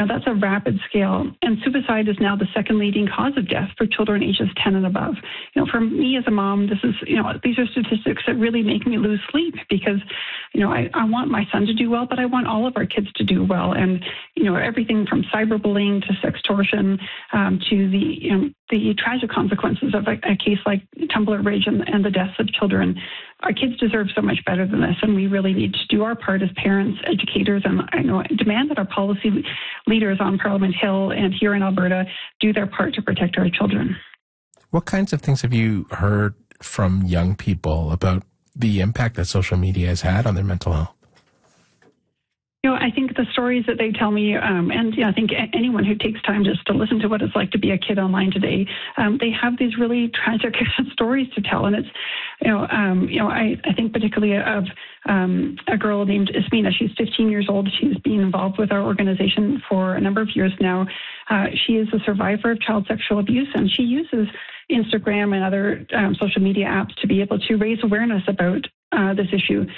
that's a rapid scale. And suicide is now the second leading cause of death for children ages 10 and above. For me as a mom, this is, these are statistics that really make me lose sleep because, I want my son to do well, but I want all of our kids to do well. And, everything from cyberbullying to sextortion to the tragic consequences of a case like Tumbler Ridge and the deaths of children. Our kids deserve so much better than this, and we really need to do our part as parents, educators, and demand that our policy leaders on Parliament Hill and here in Alberta do their part to protect our children. What kinds of things have you heard from young people about the impact that social media has had on their mental health? I think the stories that they tell me, and I think anyone who takes time just to listen to what it's like to be a kid online today, they have these really tragic stories to tell. And it's, I think particularly of a girl named Ismina. She's 15 years old. She's been involved with our organization for a number of years now. She is a survivor of child sexual abuse, and she uses Instagram and other social media apps to be able to raise awareness about this issue.